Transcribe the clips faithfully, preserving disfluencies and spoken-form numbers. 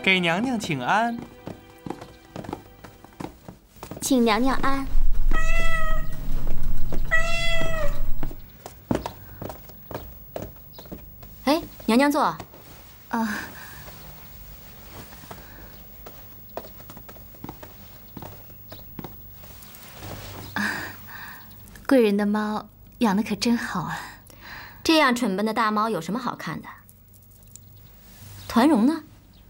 给娘娘请安。 请娘娘安。 哎，娘娘坐。 啊。啊，贵人的猫养的可真好啊！ 这样蠢笨的大猫有什么好看的？团荣呢？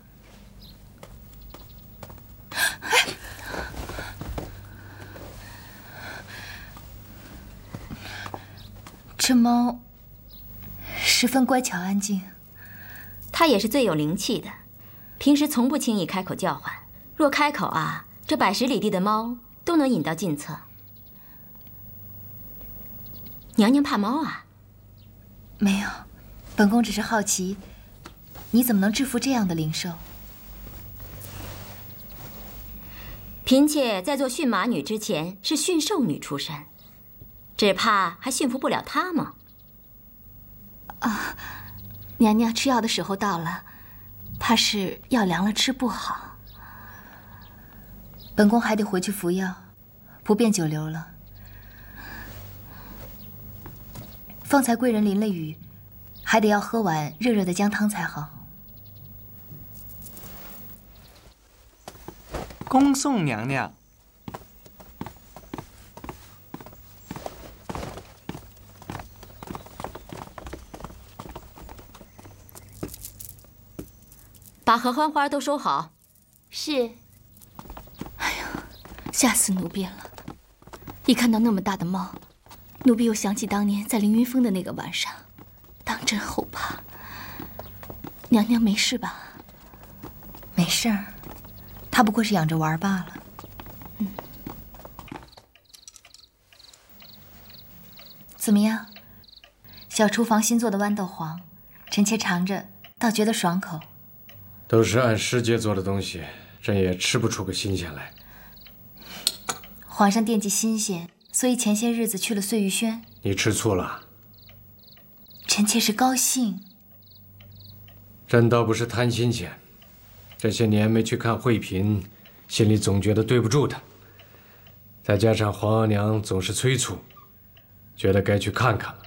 这猫十分乖巧安静， 它也是最有灵气的，平时从不轻易开口叫唤。若开口啊，这百十里地的猫都能引到近侧。娘娘怕猫啊？ 没有，本宫只是好奇，你怎么能制服这样的灵兽？ 嫔妾在做驯马女之前是驯兽女出身，只怕还驯服不了它吗？ 啊，娘娘吃药的时候到了，怕是药凉了吃不好。本宫还得回去服药，不便久留了。方才贵人淋了雨，还得要喝碗热热的姜汤才好。 恭送娘娘。 把合欢花都收好。 是。哎呀，吓死奴婢了！一看到那么大的猫，奴婢又想起当年在凌云峰的那个晚上，当真后怕。娘娘没事吧？没事儿，她不过是养着玩罢了。嗯。怎么样？小厨房新做的豌豆黄，臣妾尝着，倒觉得爽口。 都是按师姐做的东西，朕也吃不出个新鲜来。 皇上惦记新鲜，所以前些日子去了碎玉轩。 你吃醋了？ 臣妾是高兴。 朕倒不是贪新鲜，这些年没去看惠嫔，心里总觉得对不住她。再加上皇额娘总是催促，觉得该去看看了。